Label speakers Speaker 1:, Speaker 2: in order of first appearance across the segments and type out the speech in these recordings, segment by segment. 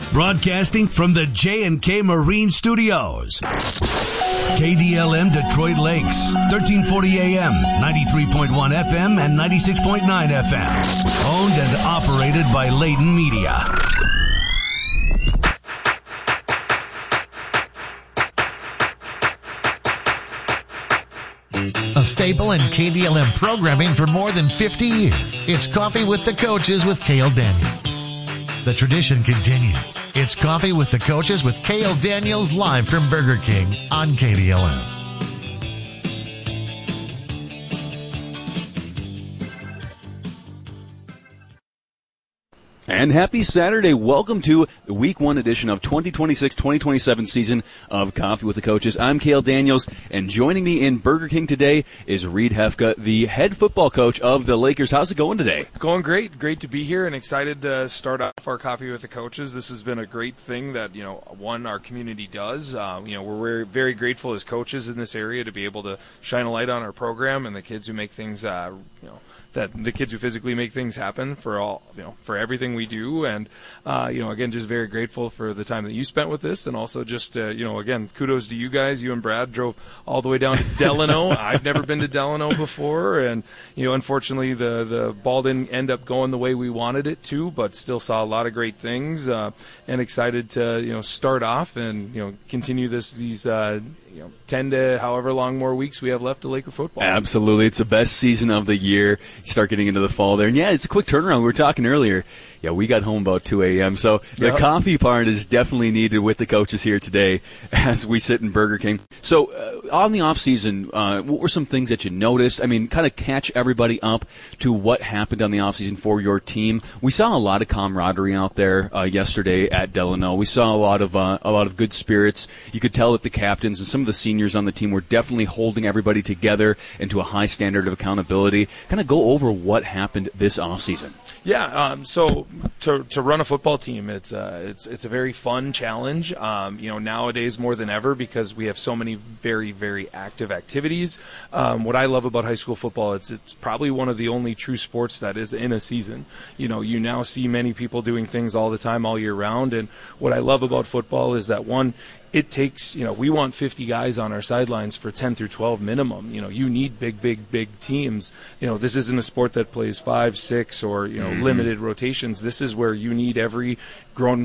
Speaker 1: Broadcasting from the J&K Marine Studios. KDLM Detroit Lakes, 1340 AM, 93.1 FM, and 96.9 FM. Owned and operated by Layton Media.
Speaker 2: A staple in KDLM programming for more than 50 years. It's Coffee with the Coaches with Cale Daniels. The tradition continues. It's Coffee with the Coaches with Cale Daniels live from Burger King on KDLM.
Speaker 3: And happy Saturday. Welcome to the Week 1 edition of 2026-2027 season of Coffee with the Coaches. I'm Cale Daniels, and joining me in Burger King today is Reed Hefka, the head football coach of the Lakers. How's it going today?
Speaker 4: Going great. Great to be here and excited to start off our Coffee with the Coaches. This has been a great thing that, our community does. We're very grateful as coaches in this area to be able to shine a light on our program and the kids who make things, that the kids who physically make things happen for everything we do. And, again, just very grateful for the time that you spent with this. And also just, again, kudos to you guys. You and Brad drove all the way down to Delano. I've never been to Delano before. And, unfortunately, the ball didn't end up going the way we wanted it to, but still saw a lot of great things, and excited to, start off and, continue these 10 to however long more weeks we have left of Laker football.
Speaker 3: Absolutely. It's the best season of the year. You start getting into the fall there. And, it's a quick turnaround. We were talking earlier. Yeah, we got home about 2 a.m. So the coffee part is definitely needed with the coaches here today as we sit in Burger King. So on the off season, what were some things that you noticed? I mean, kind of catch everybody up to what happened on the off season for your team. We saw a lot of camaraderie out there yesterday at Delano. We saw a lot of good spirits. You could tell that the captains and some of the seniors on the team were definitely holding everybody together and to a high standard of accountability. Kind of go over what happened this off season.
Speaker 4: Yeah. So to run a football team, it's a very fun challenge. Nowadays more than ever because we have so many very, very active activities. What I love about high school football, it's probably one of the only true sports that is in a season. You now see many people doing things all the time, all year round. And what I love about football is that one, it takes, we want 50 guys on our sidelines for 10 through 12 minimum. You need big teams. This isn't a sport that plays 5, 6 or, limited rotations. This is where you need every grown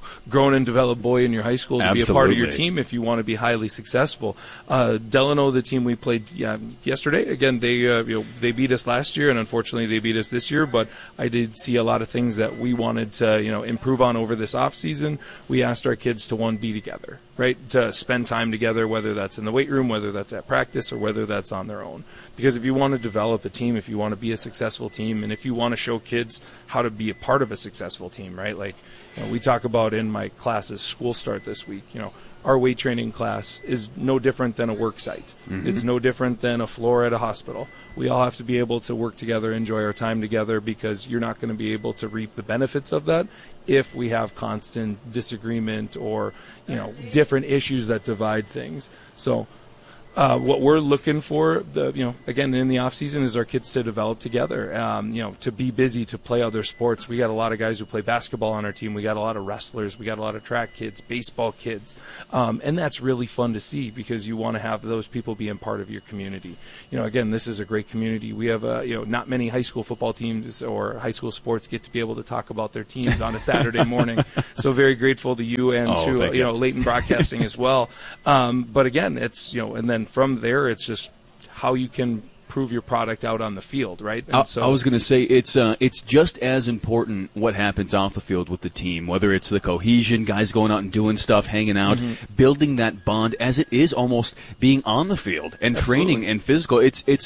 Speaker 4: and developed boy in your high school to be a part of your team if you want to be highly successful. Delano, the team we played yesterday, again, they beat us last year and unfortunately they beat us this year, but I did see a lot of things that we wanted to, improve on over this off season. We asked our kids to be together. Right, to spend time together, whether that's in the weight room, whether that's at practice, or whether that's on their own. Because if you want to develop a team, if you want to be a successful team, and if you want to show kids how to be a part of a successful team, right? Like we talk about in my classes, school start this week, our weight training class is no different than a work site. Mm-hmm. It's no different than a floor at a hospital. We all have to be able to work together, enjoy our time together, because you're not going to be able to reap the benefits of that if we have constant disagreement or, different issues that divide things. So what we're looking for, again, in the off season, is our kids to develop together. To be busy, to play other sports. We got a lot of guys who play basketball on our team. We got a lot of wrestlers. We got a lot of track kids, baseball kids, and that's really fun to see because you want to have those people being part of your community. Again, this is a great community. We have not many high school football teams or high school sports get to be able to talk about their teams on a Saturday morning. So very grateful to you and to Layton Broadcasting as well. But again, it's and then from there, it's just how you can prove your product out on the field, right? And
Speaker 3: I was going to say it's just as important what happens off the field with the team, whether it's the cohesion, guys going out and doing stuff, hanging out, building that bond, as it is almost being on the field and training and physical.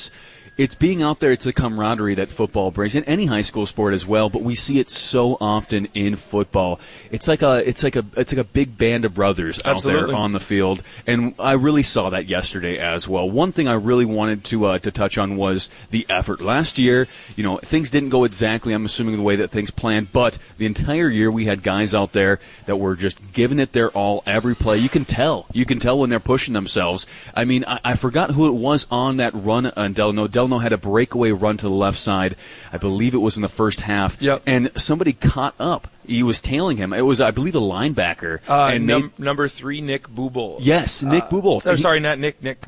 Speaker 3: It's being out there. It's the camaraderie that football brings in any high school sport as well. But we see it so often in football. It's like a big band of brothers out there on the field, and I really saw that yesterday as well. One thing I really wanted to touch on was the effort. Last year, things didn't go exactly, I'm assuming, the way that things planned. But the entire year, we had guys out there that were just giving it their all every play. You can tell when they're pushing themselves. I mean, I forgot who it was on that run on Delano. Delano had a breakaway run to the left side. I believe it was in the first half. Yep. And somebody caught up he was tailing him. It was, I believe, a linebacker.
Speaker 4: Number 3, Nick Bubolt.
Speaker 3: Yes, Nick Bubolt.
Speaker 4: Sorry, not Nick. Ben.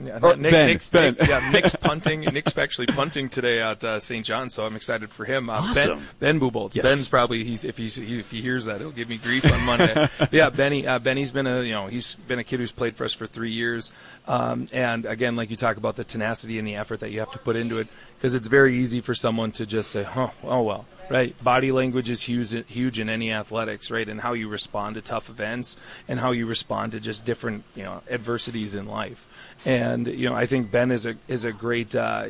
Speaker 4: Nick's punting. Nick's actually punting today at St. John's, so I'm excited for him.
Speaker 3: Awesome.
Speaker 4: Ben Bubolt. Yes. Ben's probably if he hears that, he'll give me grief on Monday. Yeah, Benny's been he's been a kid who's played for us for 3 years, and again, like you talk about the tenacity and the effort that you have to put into it, because it's very easy for someone to just say, oh well. Right, body language is huge in any athletics, right? And how you respond to tough events, and how you respond to just different, adversities in life. And I think Ben is a great,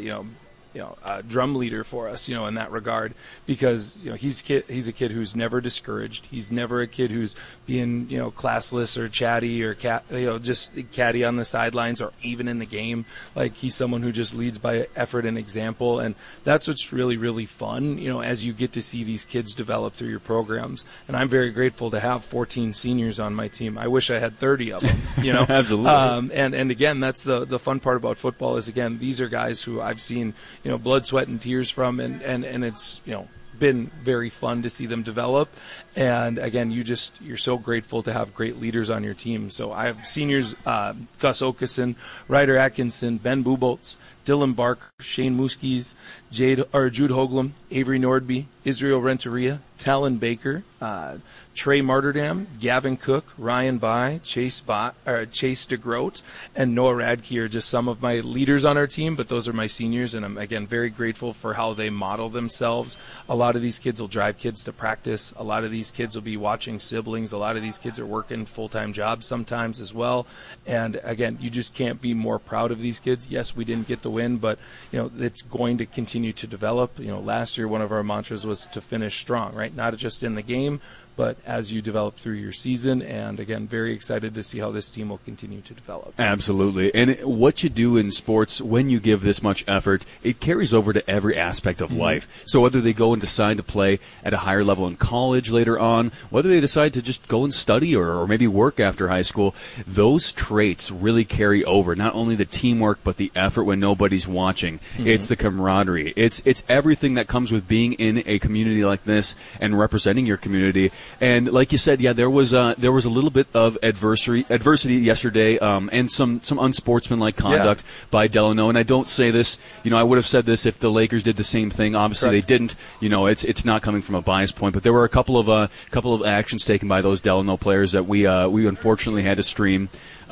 Speaker 4: drum leader for us, in that regard, because he's a kid who's never discouraged. He's never a kid who's being classless or chatty or just catty on the sidelines or even in the game. Like, he's someone who just leads by effort and example, and that's what's really, really fun. As you get to see these kids develop through your programs. And I'm very grateful to have 14 seniors on my team. I wish I had 30 of them.
Speaker 3: Absolutely.
Speaker 4: And again, that's the fun part about football is, again, these are guys who I've seen blood, sweat, and tears from, and it's been very fun to see them develop. And again, you're so grateful to have great leaders on your team. So I have seniors, Gus Okeson, Ryder Atkinson, Ben Buboltz, Dylan Barker, Shane Muskies, Jude Hoagland, Avery Nordby, Israel Renteria, Talon Baker, Trey Martyrdam, Gavin Cook, Ryan Bai, Chase DeGroat, and Noah Radke are just some of my leaders on our team, but those are my seniors, and I'm, again, very grateful for how they model themselves. A lot of these kids will drive kids to practice. A lot of these kids will be watching siblings. A lot of these kids are working full-time jobs sometimes as well. And, again, you just can't be more proud of these kids. Yes, we didn't get the win, but, it's going to continue to develop. Last year one of our mantras was to finish strong, right? Not just in the game, but as you develop through your season. And again, very excited to see how this team will continue to develop.
Speaker 3: Absolutely. And what you do in sports, when you give this much effort, it carries over to every aspect of life. So whether they go and decide to play at a higher level in college later on, whether they decide to just go and study or maybe work after high school, those traits really carry over. Not only the teamwork, but the effort when nobody's watching. It's the camaraderie. It's everything that comes with being in a community like this and representing your community. And like you said, yeah, there was a little bit of adversity yesterday, and some unsportsmanlike conduct by Delano. And I don't say this, I would have said this if the Lakers did the same thing. Obviously, Correct. They didn't. It's not coming from a bias point, but there were a couple of actions taken by those Delano players that we unfortunately had to stream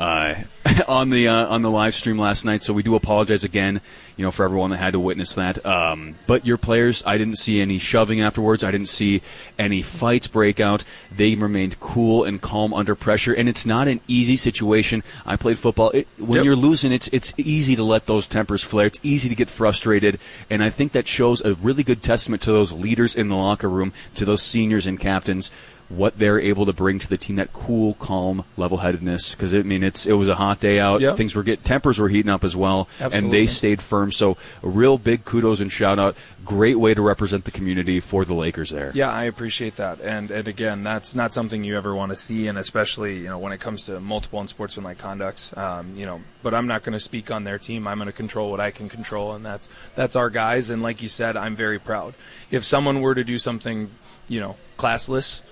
Speaker 3: on the live stream last night. So we do apologize again, for everyone that had to witness that. But your players, I didn't see any shoving afterwards. I didn't see any fights break out. They remained cool and calm under pressure, and it's not an easy situation. I played football. When you're losing, it's easy to let those tempers flare. It's easy to get frustrated, and I think that shows a really good testament to those leaders in the locker room, to those seniors and captains, what they're able to bring to the team, that cool, calm, level-headedness. Because it was a hot day out. Yep. Tempers were heating up as well. Absolutely. And they stayed firm. So a real big kudos and shout out. Great way to represent the community for the Lakers there.
Speaker 4: Yeah, I appreciate that. And again, that's not something you ever want to see, and especially when it comes to multiple unsportsmanlike conducts. But I'm not going to speak on their team. I'm going to control what I can control, and that's our guys. And like you said, I'm very proud. If someone were to do something, classless,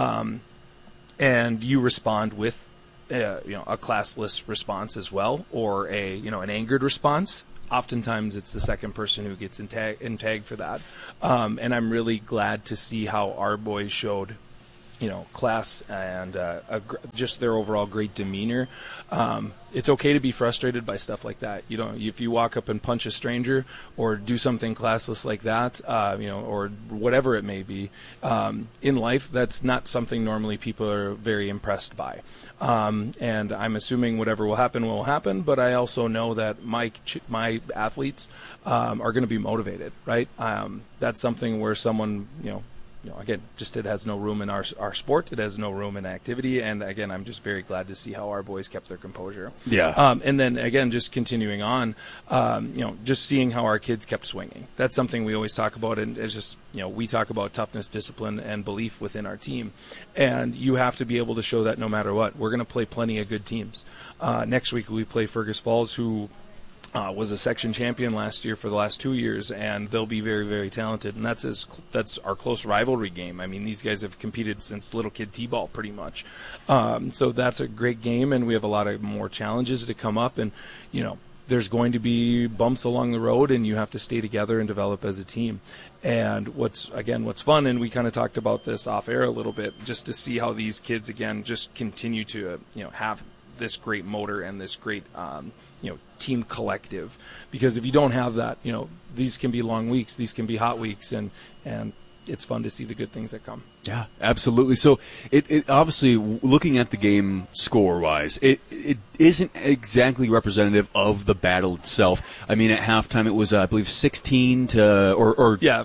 Speaker 4: and you respond with a classless response as well, or an angered response, oftentimes it's the second person who gets tagged for that. And I'm really glad to see how our boys showed class and just their overall great demeanor. It's okay to be frustrated by stuff like that. If you walk up and punch a stranger or do something classless like that, or whatever it may be, in life, that's not something normally people are very impressed by. And I'm assuming whatever will happen, but I also know that my athletes are going to be motivated, right? That's something where someone, again, just it has no room in our sport. It has no room in activity. And, again, I'm just very glad to see how our boys kept their composure.
Speaker 3: Yeah.
Speaker 4: And then, again, just continuing on, just seeing how our kids kept swinging. That's something we always talk about. And it's just, we talk about toughness, discipline, and belief within our team. And you have to be able to show that no matter what. We're going to play plenty of good teams. Next week we play Fergus Falls, who was a section champion last year for the last 2 years, and they'll be very, very talented. And that's our close rivalry game. I mean, these guys have competed since little kid t-ball pretty much. So that's a great game, and we have a lot of more challenges to come up. And, there's going to be bumps along the road, and you have to stay together and develop as a team. And what's fun, and we kind of talked about this off air a little bit, just to see how these kids, again, just continue to, have this great motor and this great, team collective. Because if you don't have that, these can be long weeks, these can be hot weeks, and it's fun to see the good things that come.
Speaker 3: Yeah, absolutely. So it obviously, looking at the game score-wise, it isn't exactly representative of the battle itself. I mean, at halftime it was, I believe, 16 to, or
Speaker 4: 14-6,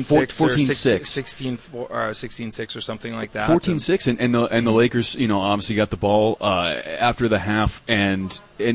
Speaker 3: 14-6,
Speaker 4: 16-6 or something like that.
Speaker 3: 14-6, and the Lakers, obviously got the ball after the half, and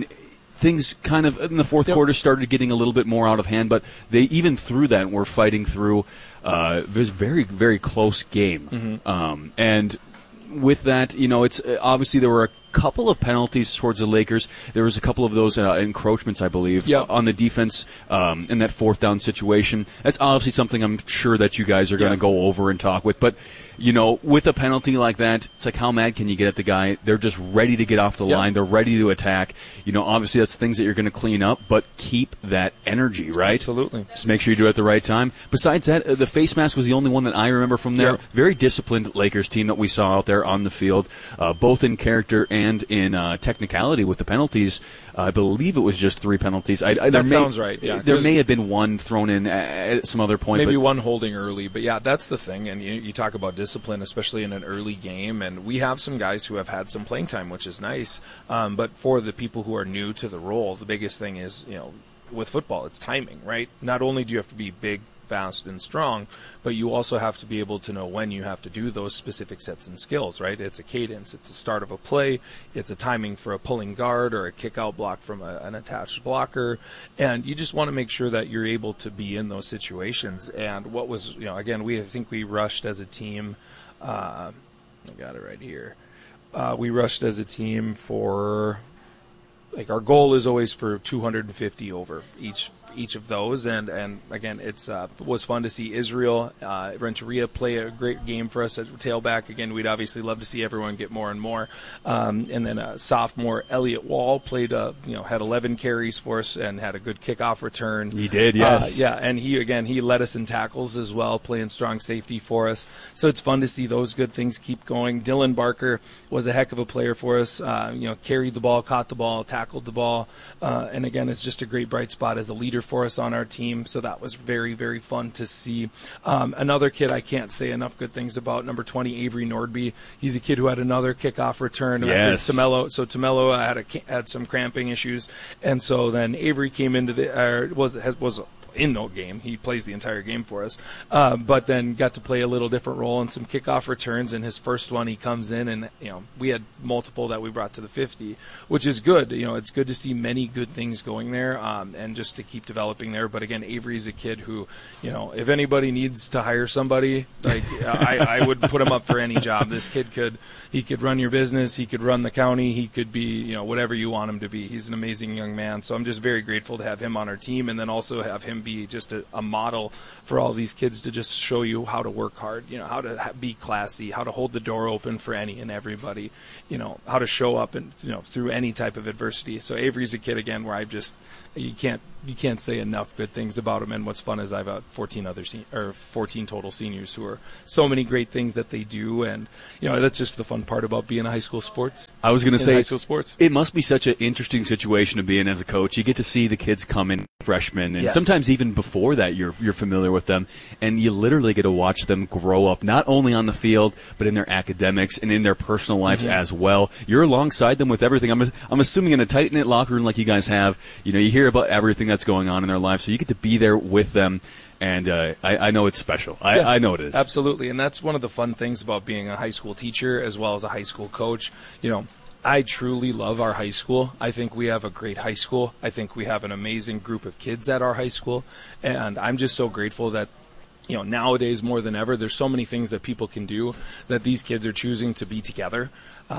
Speaker 3: things kind of in the fourth quarter started getting a little bit more out of hand, but they even through that were fighting through. It was a very, very close game. Mm-hmm. And with that, it's obviously there were a couple of penalties towards the Lakers. There was a couple of those encroachments, I believe, on the defense in that fourth down situation. That's obviously something I'm sure that you guys are going to go over and talk with. But, with a penalty like that, it's like, how mad can you get at the guy? They're just ready to get off the line. They're ready to attack. Obviously that's things that you're going to clean up, but keep that energy, right?
Speaker 4: Absolutely.
Speaker 3: Just make sure you do it at the right time. Besides that, the face mask was the only one that I remember from there. Yep. Very disciplined Lakers team that we saw out there on the field, both in character and in technicality with the penalties. I believe it was just 3 penalties.
Speaker 4: That sounds right. Yeah,
Speaker 3: there may have been one thrown in at some other point.
Speaker 4: Maybe one holding early. But, yeah, that's the thing. And you talk about discipline, especially in an early game. And we have some guys who have had some playing time, which is nice. But for the people who are new to the role, the biggest thing is, with football, it's timing, right? Not only do you have to be big, fast, and strong, but you also have to be able to know when you have to do those specific sets and skills, right? It's a cadence, it's a start of a play, it's a timing for a pulling guard or a kick-out block from an attached blocker, and you just want to make sure that you're able to be in those situations. And what was, again, I think we rushed as a team, I got it right here, we rushed as a team for, our goal is always for 250 over each of those, and again, it was fun to see Israel Renteria play a great game for us at tailback. Again, we'd obviously love to see everyone get more and more. And then sophomore Elliot Wall played had 11 carries for us and had a good kickoff return.
Speaker 3: He did, yes.
Speaker 4: And he led us in tackles as well, playing strong safety for us. So it's fun to see those good things keep going. Dylan Barker was a heck of a player for us. Carried the ball, caught the ball, tackled the ball, and again, it's just a great bright spot as a leader for us on our team. So that was very, very fun to see. Another kid I can't say enough good things about, number 20, Avery Nordby. He's a kid who had another kickoff return.
Speaker 3: Yes.
Speaker 4: Tamello had some cramping issues, and so then Avery came into was in no game. He plays the entire game for us, but then got to play a little different role in some kickoff returns. And his first one, he comes in, and we had multiple that we brought to the 50, which is good. It's good to see many good things going there, and just to keep developing there. But again, Avery is a kid who, if anybody needs to hire somebody, I would put him up for any job. This kid could run your business, he could run the county, he could be whatever you want him to be. He's an amazing young man. So I'm just very grateful to have him on our team, and then also have him be just a model for all these kids to just show you how to work hard, how to be classy, how to hold the door open for any and everybody, how to show up and through any type of adversity. So Avery's a kid again where you can't say enough good things about him. And what's fun is I've got 14 total seniors who are so many great things that they do, and that's just the fun part about being a high school sports.
Speaker 3: I was going to say,
Speaker 4: high school sports,
Speaker 3: it must be such an interesting situation to be in as a coach. You get to see the kids come in freshmen, and sometimes even before that you're familiar with them, and you literally get to watch them grow up, not only on the field but in their academics and in their personal lives as well. You're alongside them with everything. I'm assuming in a tight-knit locker room like you guys have, you hear about everything that's going on in their lives, so you get to be there with them. And I know it's special. I know it is.
Speaker 4: Absolutely. And that's one of the fun things about being a high school teacher as well as a high school coach. I truly love our high school. I think we have a great high school. I think we have an amazing group of kids at our high school. And I'm just so grateful that nowadays more than ever, there's so many things that people can do that these kids are choosing to be together,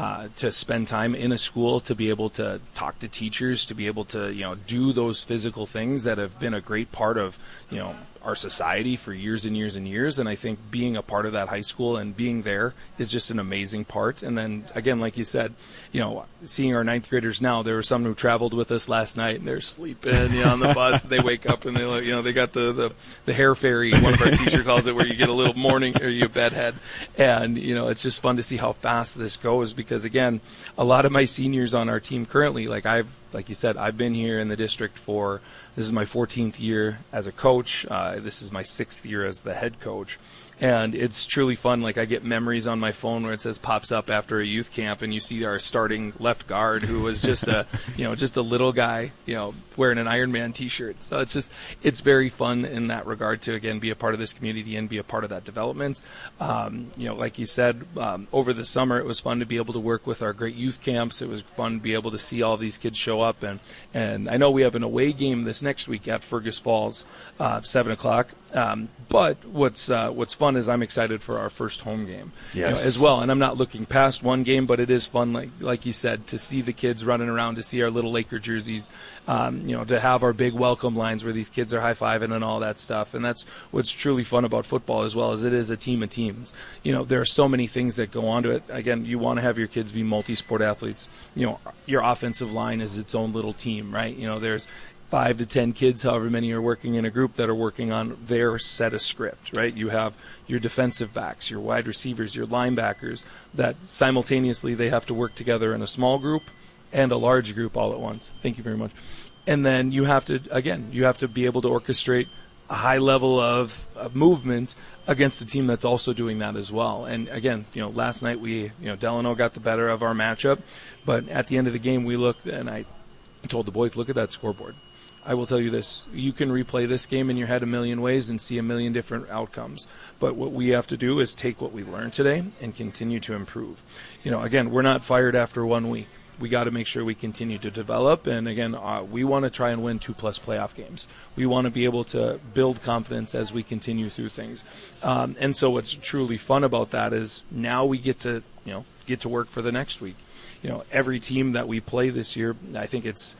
Speaker 4: to spend time in a school, to be able to talk to teachers, to be able to, do those physical things that have been a great part of, our society for years and years and years. And I think being a part of that high school and being there is just an amazing part. And then again, like you said, seeing our ninth graders now, there were some who traveled with us last night and they're sleeping, on the bus. They wake up and they got the hair fairy, one of our teacher calls it, where you get a little morning or you bedhead. And, it's just fun to see how fast this goes, because again, a lot of my seniors on our team currently, like you said, I've been here in the district this is my 14th year as a coach. This is my 6th year as the head coach. And it's truly fun. Like, I get memories on my phone where it says pops up after a youth camp, and you see our starting left guard, who was just just a little guy, wearing an Iron Man t-shirt. So it's very fun in that regard to, again, be a part of this community and be a part of that development. Like you said, over the summer, it was fun to be able to work with our great youth camps. It was fun to be able to see all these kids show up. And I know we have an away game this next week at Fergus Falls, 7:00. But what's fun is I'm excited for our first home game as well. And I'm not looking past one game, but it is fun, like you said, to see the kids running around, to see our little Laker jerseys, to have our big welcome lines where these kids are high-fiving and all that stuff. And that's what's truly fun about football, as well as it is a team of teams. There are so many things that go on to it. Again, you want to have your kids be multi-sport athletes. Your offensive line is its own little team, right? There's 5 to 10 kids, however many are working in a group, that are working on their set of script, right? You have your defensive backs, your wide receivers, your linebackers, that simultaneously they have to work together in a small group and a large group all at once. Thank you very much. And then you have to be able to orchestrate a high level of movement against a team that's also doing that as well. And again, last night Delano got the better of our matchup, but at the end of the game we looked, and I told the boys, look at that scoreboard. I will tell you this, you can replay this game in your head a million ways and see a million different outcomes. But what we have to do is take what we learned today and continue to improve. Again, we're not fired after 1 week. We got to make sure we continue to develop. And again, we want to try and win 2+ playoff games. We want to be able to build confidence as we continue through things. And so what's truly fun about that is now we get to work for the next week. Every team that we play this year, I think it's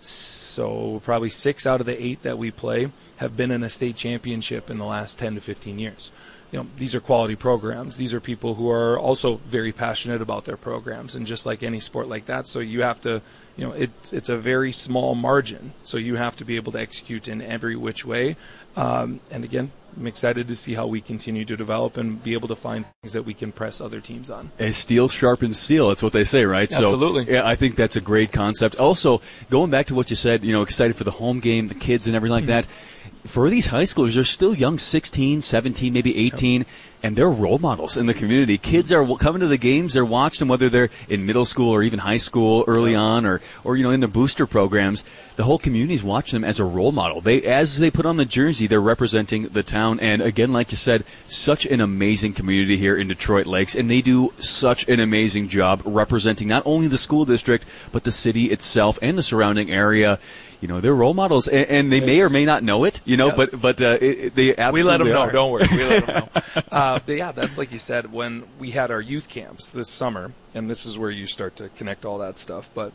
Speaker 4: probably 6 out of the 8 that we play have been in a state championship in the last 10 to 15 years. These are quality programs. These are people who are also very passionate about their programs, and just like any sport like that. So you have to, it's a very small margin. So you have to be able to execute in every which way. And again, I'm excited to see how we continue to develop and be able to find things that we can press other teams on.
Speaker 3: As steel sharpens steel, that's what they say, right?
Speaker 4: Absolutely.
Speaker 3: So, yeah, I think that's a great concept. Also, going back to what you said, excited for the home game, the kids and everything like that. For these high schoolers, they're still young, 16, 17, maybe 18, and they're role models in the community. Kids are coming to the games, they're watching them, whether they're in middle school or even high school early on, or in the booster programs. The whole community is watching them as a role model. As they put on the jersey, they're representing the town. And again, like you said, such an amazing community here in Detroit Lakes, and they do such an amazing job representing not only the school district, but the city itself and the surrounding area. They're role models, and they may or may not know it, but they absolutely
Speaker 4: we let them know.
Speaker 3: are.
Speaker 4: Don't worry, we let them know. But that's like you said, when we had our youth camps this summer, and this is where you start to connect all that stuff. But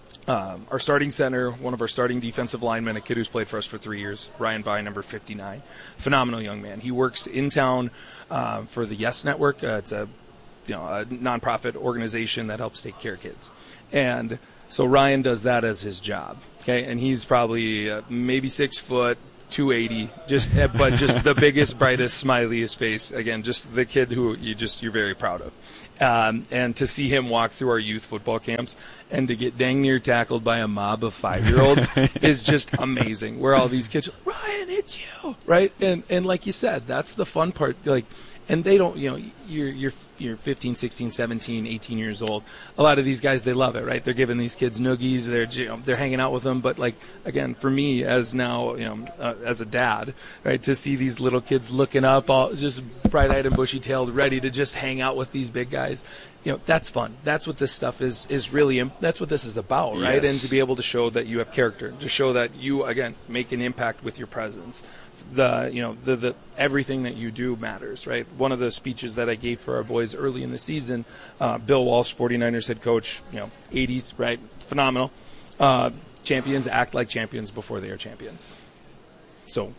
Speaker 4: our starting center, one of our starting defensive linemen, a kid who's played for us for 3 years, Ryan Vine, number 59, phenomenal young man. He works in town for the Yes Network. It's a nonprofit organization that helps take care of kids, and so Ryan does that as his job. Okay, and he's probably maybe 6 foot, 280, but just the biggest, brightest, smiliest face. Again, just the kid who you're very proud of. And to see him walk through our youth football camps and to get dang near tackled by a mob of 5-year-olds is just amazing. Where all these kids, Ryan, it's you, right? And like you said, that's the fun part. And they don't, you're 15, 16, 17, 18 years old. A lot of these guys, they love it, right? They're giving these kids noogies. They're hanging out with them. But again, for me as now, as a dad, right, to see these little kids looking up, all just bright-eyed and bushy-tailed, ready to just hang out with these big guys. That's fun. That's what this stuff is really, that's what this is about, right?
Speaker 3: Yes.
Speaker 4: And to be able to show that you have character, to show that you, again, make an impact with your presence. the everything that you do matters, right? One of the speeches that I gave for our boys early in the season, Bill Walsh, 49ers head coach, 80s, right? Phenomenal. Champions act like champions before they are champions. So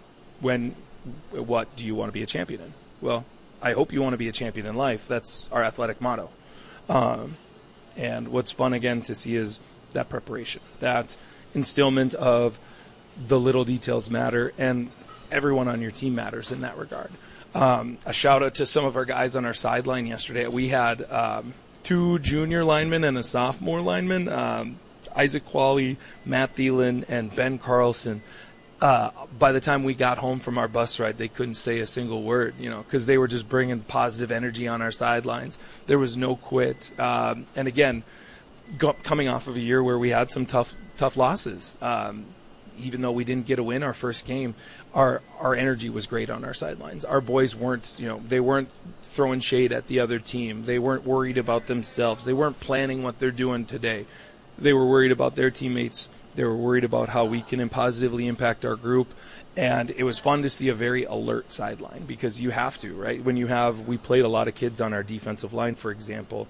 Speaker 4: what do you want to be a champion in? Well, I hope you want to be a champion in life. That's our athletic motto. And what's fun, again, to see is that preparation, that instillment of the little details matter, and everyone on your team matters in that regard. A shout-out to some of our guys on our sideline yesterday. We had 2 junior linemen and a sophomore lineman, Isaac Qualley, Matt Thielen, and Ben Carlson. By the time we got home from our bus ride, they couldn't say a single word, because they were just bringing positive energy on our sidelines. There was no quit. And again, coming off of a year where we had some tough losses, even though we didn't get a win our first game, our energy was great on our sidelines. Our boys weren't, they weren't throwing shade at the other team. They weren't worried about themselves. They weren't planning what they're doing today. They were worried about their teammates. They were worried about how we can positively impact our group. And it was fun to see a very alert sideline, because you have to, right? We played a lot of kids on our defensive line, for example.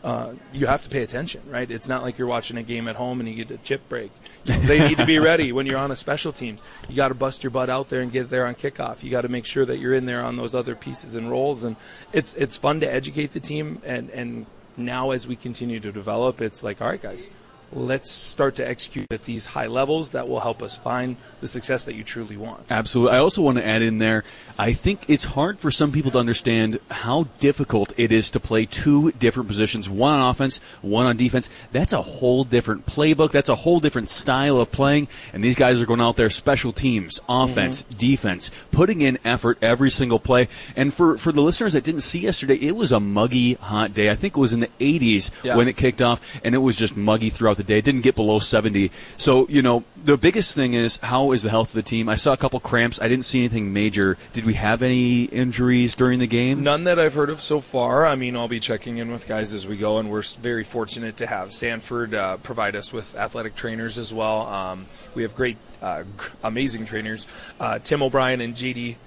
Speaker 4: You have to pay attention, right? It's not like you're watching a game at home and you get a chip break. They need to be ready when you're on a special teams. You got to bust your butt out there and get there on kickoff. You got to make sure that you're in there on those other pieces and roles. And it's fun to educate the team. And now as we continue to develop, it's like, all right, guys, let's start to execute at these high levels that will help us find the success that you truly want.
Speaker 3: Absolutely. I also want to add in there, I think it's hard for some people to understand how difficult it is to play 2 different positions, one on offense, one on defense. That's a whole different playbook. That's a whole different style of playing. And these guys are going out there, special teams, offense, defense, putting in effort every single play. And for the listeners that didn't see yesterday, it was a muggy, hot day. I think it was in the 80s when it kicked off, and it was just muggy throughout the day. It didn't get below 70. So, the biggest thing is, how is the health of the team? I saw a couple cramps. I didn't see anything major. Did we have any injuries during the game?
Speaker 4: None that I've heard of so far. I mean, I'll be checking in with guys as we go, and we're very fortunate to have Sanford provide us with athletic trainers as well. We have great, amazing trainers. Tim O'Brien and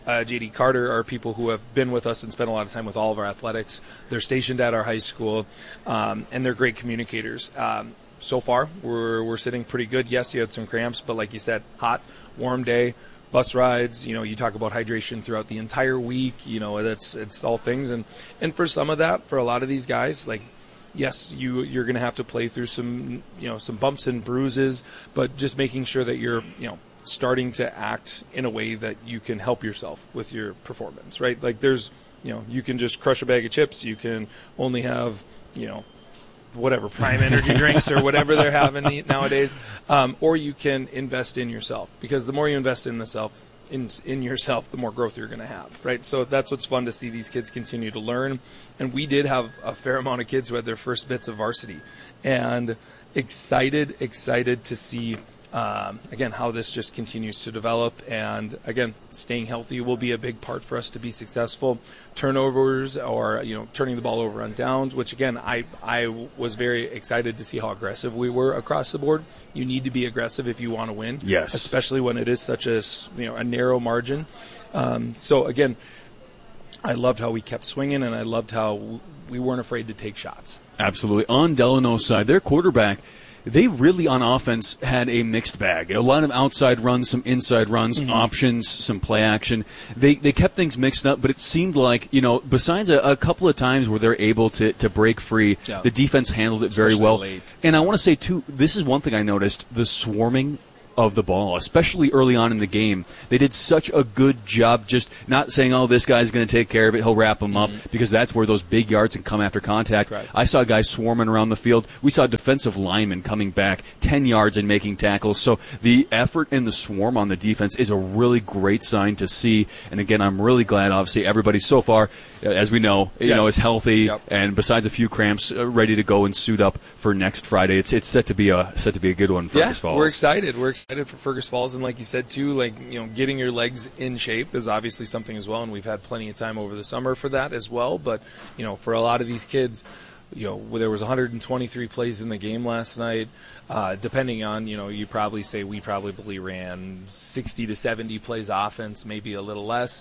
Speaker 4: JD Carter are people who have been with us and spent a lot of time with all of our athletics. They're stationed at our high school, and they're great communicators. So far, we're sitting pretty good. Yes, you had some cramps, but like you said, hot, warm day, bus rides. You talk about hydration throughout the entire week. It's all things. And for some of that, for a lot of these guys, like, yes, you're going to have to play through some bumps and bruises, but just making sure that you're, starting to act in a way that you can help yourself with your performance, right? Like there's, you can just crush a bag of chips. You can only have, whatever, Prime energy drinks or whatever they're having nowadays, or you can invest in yourself, because the more you invest in yourself, the more growth you're going to have, right? So that's what's fun to see these kids continue to learn. And we did have a fair amount of kids who had their first bits of varsity, and excited to see again how this just continues to develop. And again, staying healthy will be a big part for us to be successful. Turnovers, or turning the ball over on downs, which again I was very excited to see how aggressive we were across the board. You need to be aggressive if you want to win,
Speaker 3: yes,
Speaker 4: especially when it is such a a narrow margin. So again, I loved how we kept swinging, and I loved how we weren't afraid to take shots.
Speaker 3: Absolutely. On Delano's side, their quarterback, they really, on offense, had a mixed bag. A lot of outside runs, some inside runs, options, some play action. They kept things mixed up, but it seemed like, besides a couple of times where they're able to break free, the defense handled it very well.
Speaker 4: Late.
Speaker 3: And I want to say, too, this is one thing I noticed, the swarming of the ball, especially early on in the game. They did such a good job just not saying, oh, this guy's going to take care of it, he'll wrap him up, because that's where those big yards can come after contact.
Speaker 4: Right.
Speaker 3: I saw guys swarming around the field. We saw defensive linemen coming back 10 yards and making tackles. So the effort and the swarm on the defense is a really great sign to see. And again, I'm really glad, obviously, everybody so far, as we know, is healthy, and besides a few cramps, ready to go and suit up for next Friday. It's set to be a good one for Fergus Falls.
Speaker 4: We're excited for Fergus Falls, and like you said too, getting your legs in shape is obviously something as well, and we've had plenty of time over the summer for that as well. But for a lot of these kids, there was 123 plays in the game last night. Depending on, you probably say we probably ran 60 to 70 plays offense, maybe a little less.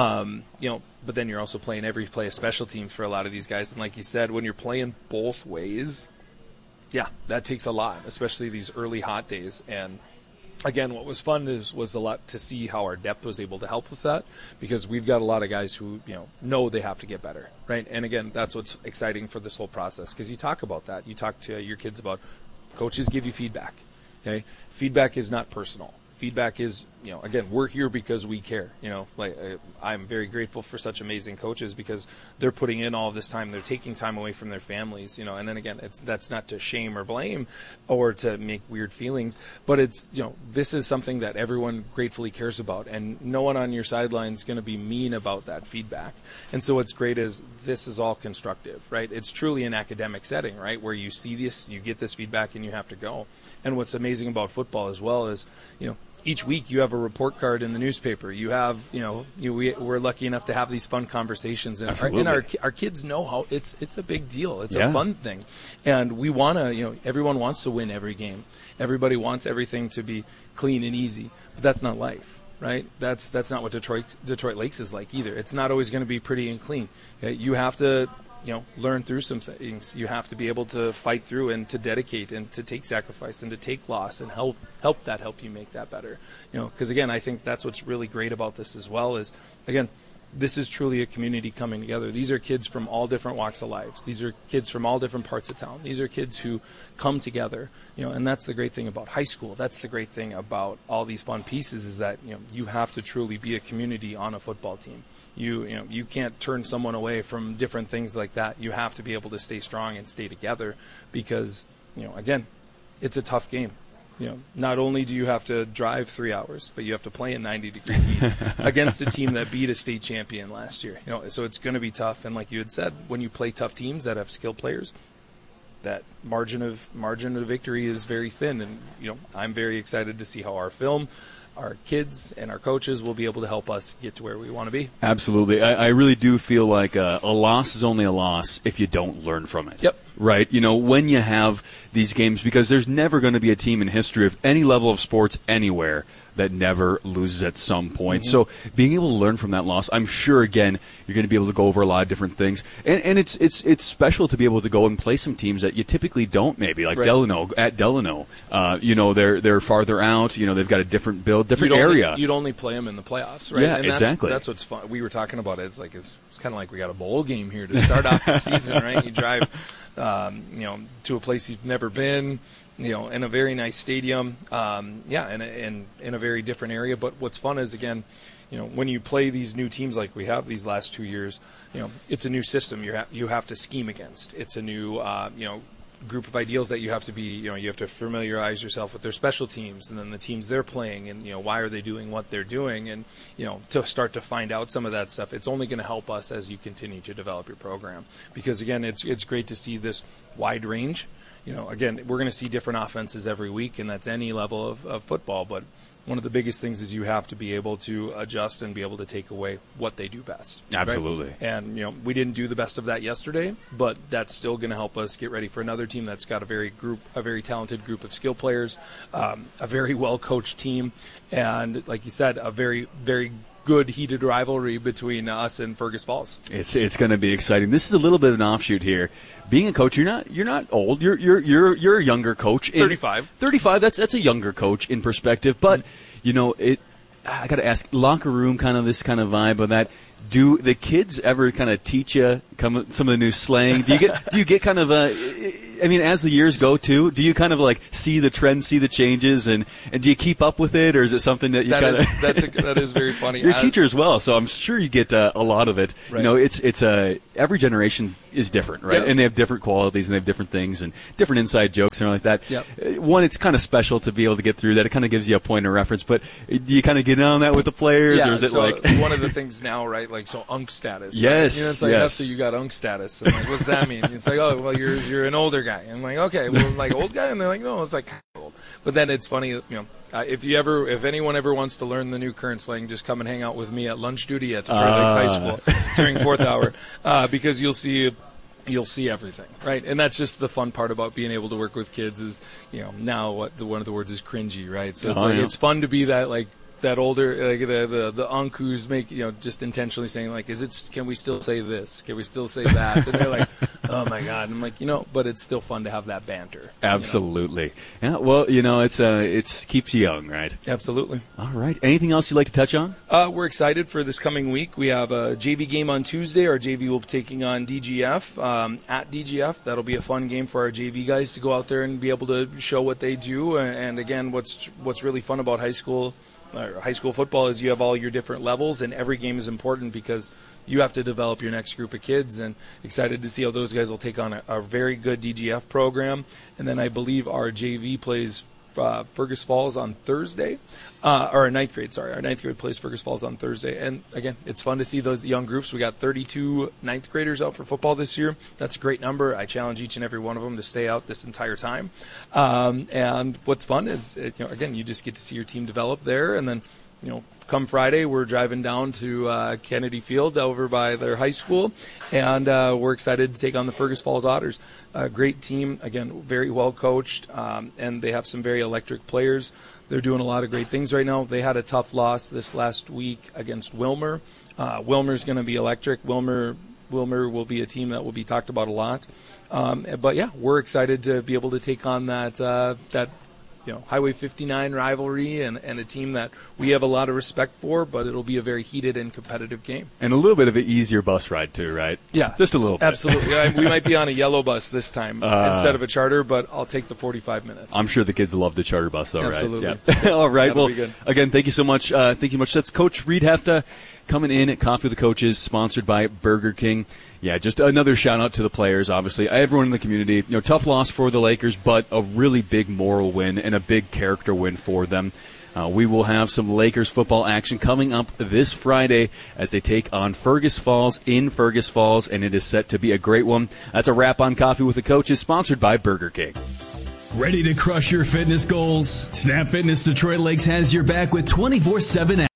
Speaker 4: But then you're also playing every play of special teams for a lot of these guys. And like you said, when you're playing both ways, yeah, that takes a lot, especially these early hot days. And again, what was fun was a lot to see how our depth was able to help with that, because we've got a lot of guys who know they have to get better, right? And again, that's what's exciting for this whole process, because you talk about that. You talk to your kids about coaches give you feedback. Okay, feedback is not personal. Feedback is, again, we're here because we care. I'm very grateful for such amazing coaches, because they're putting in all of this time. They're taking time away from their families, and then again, that's not to shame or blame or to make weird feelings, but it's, this is something that everyone gratefully cares about, and no one on your sideline is going to be mean about that feedback. And so what's great is this is all constructive, right? It's truly an academic setting, right, where you see this, you get this feedback, and you have to go. And what's amazing about football as well is, each week you have a report card in the newspaper. You have, we're lucky enough to have these fun conversations, and our kids know how it's a big deal. It's a fun thing, and we want to, everyone wants to win every game. Everybody wants everything to be clean and easy, but that's not life, right? That's not what Detroit Lakes is like either. It's not always going to be pretty and clean. Okay? You have to learn through some things. You have to be able to fight through and to dedicate and to take sacrifice and to take loss and help you make that better. Because again, I think that's what's really great about this as well is, again, this is truly a community coming together. These are kids from all different walks of lives. These are kids from all different parts of town. These are kids who come together, and that's the great thing about high school. That's the great thing about all these fun pieces is that, you have to truly be a community on a football team. You can't turn someone away from different things like that. You have to be able to stay strong and stay together because, again, it's a tough game. Not only do you have to drive 3 hours, but you have to play in 90-degree heat against a team that beat a state champion last year. So it's going to be tough. And like you had said, when you play tough teams that have skilled players, that margin of victory is very thin. And I'm very excited to see how our film, our kids, and our coaches will be able to help us get to where we want to be.
Speaker 3: Absolutely. I really do feel like a loss is only a loss if you don't learn from it.
Speaker 4: Yep.
Speaker 3: Right? When you have these games, because there's never going to be a team in history of any level of sports anywhere that never loses at some point. Mm-hmm. So being able to learn from that loss, I'm sure, again, you're going to be able to go over a lot of different things. And it's special to be able to go and play some teams that you typically don't, maybe, like Delano. They're farther out. They've got a different build, different area.
Speaker 4: You'd only play them in the playoffs, right?
Speaker 3: Yeah,
Speaker 4: and
Speaker 3: exactly.
Speaker 4: That's what's fun. We were talking about it. It's kind of like we got a bowl game here to start off the season, right? You drive to a place you've never been, in a very nice stadium, and in a very different area. But what's fun is, again, when you play these new teams like we have these last 2 years, it's a new system you have to scheme against. It's a new, group of ideals that you have to be, you have to familiarize yourself with their special teams and then the teams they're playing and, why are they doing what they're doing, and, to start to find out some of that stuff. It's only going to help us as you continue to develop your program, because again, it's great to see this wide range. Again, we're going to see different offenses every week, and that's any level of football, but one of the biggest things is you have to be able to adjust and be able to take away what they do best.
Speaker 3: Absolutely.
Speaker 4: Right? And, we didn't do the best of that yesterday, but that's still going to help us get ready for another team that's got a very talented group of skill players, a very well-coached team, and, like you said, a very, very good heated rivalry between us and Fergus Falls.
Speaker 3: It's going to be exciting. This is a little bit of an offshoot here. Being a coach, you're not old. You're a younger coach.
Speaker 4: 35.
Speaker 3: 35. That's a younger coach in perspective. But I got to ask, locker room kind of this kind of vibe of that. Do the kids ever kind of teach you some of the new slang? Do you get kind of as the years go too, do you kind of like see the trends, see the changes, and do you keep up with it, or is it something that you
Speaker 4: that is very funny?
Speaker 3: You're a teacher as well, so I'm sure you get a lot of it.
Speaker 4: Right.
Speaker 3: It's every generation is different, right?
Speaker 4: Yep.
Speaker 3: And they have different qualities, and they have different things, and different inside jokes and all like that.
Speaker 4: Yep.
Speaker 3: One, it's kind of special to be able to get through that. It kind of gives you a point of reference. But do you kind of get on that with the players, or is it like
Speaker 4: one of the things now, right? Like UNC status.
Speaker 3: Yes.
Speaker 4: Right? It's like after you got UNC status, and like, what's that mean? It's like, oh, well, you're an older guy. And I'm like, okay, well, like old guy, and they're like, no, it's like old. But then it's funny, if anyone ever wants to learn the new current slang, just come and hang out with me at lunch duty at Detroit Lakes High School during fourth hour, because you'll see you'll see everything, right? And that's just the fun part about being able to work with kids is, now one of the words is cringy, right? So it's fun to be that older, the unk who's just intentionally saying can we still say this? Can we still say that? And they're like, oh my God. And I'm like, but it's still fun to have that banter.
Speaker 3: Absolutely. Yeah. Well, it keeps you young, right?
Speaker 4: Absolutely.
Speaker 3: All right. Anything else you'd like to touch on?
Speaker 4: We're excited for this coming week. We have a JV game on Tuesday. Our JV will be taking on DGF at DGF. That'll be a fun game for our JV guys to go out there and be able to show what they do. And again, what's really fun about high school football is you have all your different levels, and every game is important because you have to develop your next group of kids, and excited to see how those guys will take on a very good DGF program. And then I believe our JV plays Fergus Falls on Thursday, or our ninth grade plays Fergus Falls on Thursday. And again, it's fun to see those young groups. We got 32 ninth graders out for football this year. That's a great number. I challenge each and every one of them to stay out this entire time. And what's fun is, again, you just get to see your team develop there. And then, come Friday, we're driving down to Kennedy Field over by their high school, and we're excited to take on the Fergus Falls Otters. A great team, again, very well coached, and they have some very electric players. They're doing a lot of great things right now. They had a tough loss this last week against Wilmer. Wilmer's going to be electric. Wilmer will be a team that will be talked about a lot. But yeah, we're excited to be able to take on that Highway 59 rivalry and a team that we have a lot of respect for, but it'll be a very heated and competitive game.
Speaker 3: And a little bit of an easier bus ride too, right?
Speaker 4: Yeah.
Speaker 3: Just a little bit.
Speaker 4: Absolutely. We might be on a yellow bus this time instead of a charter, but I'll take the 45 minutes.
Speaker 3: I'm sure the kids love the charter bus though,
Speaker 4: Absolutely.
Speaker 3: right? Absolutely. Yeah. All right.
Speaker 4: That'll
Speaker 3: Well,
Speaker 4: be good.
Speaker 3: Again, thank you so much. Thank you much. That's Coach Reed Hefta coming in at Coffee with the Coaches, sponsored by Burger King. Yeah, just another shout-out to the players, obviously. Everyone in the community. Tough loss for the Lakers, but a really big moral win and a big character win for them. We will have some Lakers football action coming up this Friday as they take on Fergus Falls in Fergus Falls, and it is set to be a great one. That's a wrap on Coffee with the Coaches, sponsored by Burger King.
Speaker 1: Ready to crush your fitness goals? Snap Fitness Detroit Lakes has your back with 24/7